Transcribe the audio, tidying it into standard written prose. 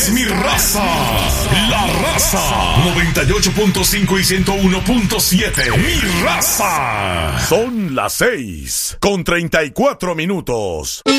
es mi raza. La Raza 98.5 y 101.7. Mi raza. Son las 6:34.